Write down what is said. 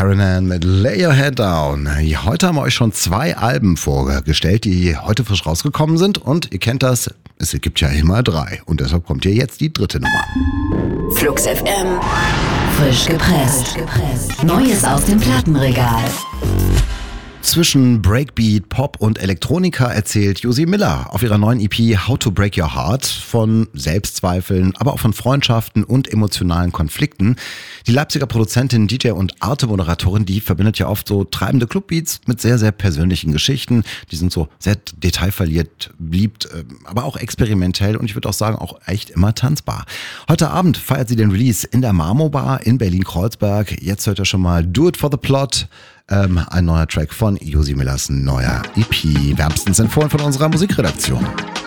Karen Ann mit Lay Your Head Down. Heute haben wir euch schon 2 Alben vorgestellt, die heute frisch rausgekommen sind. Und ihr kennt das, es gibt ja immer 3. Und deshalb kommt hier jetzt die 3. Nummer. Flux FM. Frisch gepresst. Neues aus dem Plattenregal. Zwischen Breakbeat, Pop und Elektronika erzählt Josie Miller auf ihrer neuen EP How to Break Your Heart von Selbstzweifeln, aber auch von Freundschaften und emotionalen Konflikten. Die Leipziger Produzentin, DJ und Arte-Moderatorin, die verbindet ja oft so treibende Clubbeats mit sehr, sehr persönlichen Geschichten. Die sind so sehr detailverliebt, beliebt, aber auch experimentell und ich würde auch sagen, auch echt immer tanzbar. Heute Abend feiert sie den Release in der Marmo-Bar in Berlin-Kreuzberg. Jetzt hört ihr schon mal Do It for the Plot. Ein neuer Track von Josie Millers neuer EP. Wärmstens empfohlen von unserer Musikredaktion.